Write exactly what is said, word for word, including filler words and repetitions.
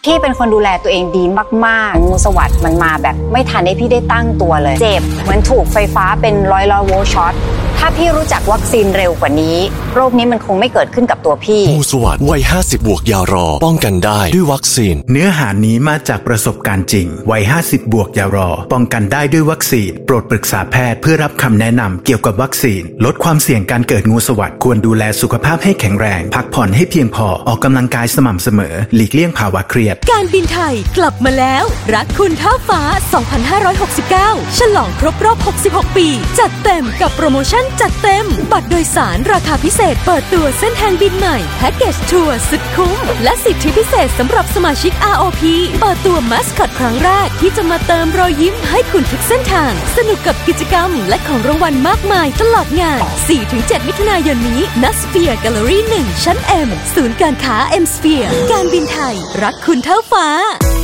พี่เป็นคนดูแลตัวเองดีมากๆงูสวัสด์มันมาแบบไม่ทันให้พี่ได้ตั้งตัวเลยเจ็บเหมือนถูกไฟฟ้าเป็นร้อยร้อยโวลต์ช็อตถ้าพี่รู้จักวัคซีนเร็วกว่านี้โรคนี้มันคงไม่เกิดขึ้นกับตัวพี่งูสวัสด์วัยห้าสิบบวกยารอป้องกันได้ด้วยวัคซีนเนื้อหานี้มาจากประสบการณ์จริงวัยห้าสิบบวกยารอป้องกันได้ด้วยวัคซีนโปรดปรึกษาแพทย์เพื่อรับคำแนะนำเกี่ยวกับวัคซีนลดความเสี่ยงการเกิดงูสวัสด์ควรดูแลสุขภาพให้แข็งแรงพักผ่อนให้เพียงพอออกกำลังกายสม่ำเสมอหลีกเลี่ยงภาวะเครียดการบินไทยกลับมาแล้วรักคุณท่าฟ้าสองพันห้าร้อยหกสิบเก้าฉลองครบรอบหกสิบหกปีจัดเต็มกับโปรโมชั่นจัดเต็มบัตรโดยสารราคาพิเศษเปิดตัวเส้นทางบินใหม่แพ็กเกจทัวร์สุดคุ้มและสิทธิพิเศษสำหรับสมาชิก อาร์ โอ พี เปิดตัวมัสคอตครั้งแรกที่จะมาเติมรอยยิ้มให้คุณทุกเส้นทางสนุกกับกิจกรรมและของรางวัลมากมายตลอดงาน สี่ถึงเจ็ด มิถุนายนนี้ณ Sphere Gallery หนึ่งชั้น M ศูนย์การค้า M Sphere การบินไทยรักคุณเท่าฟ้า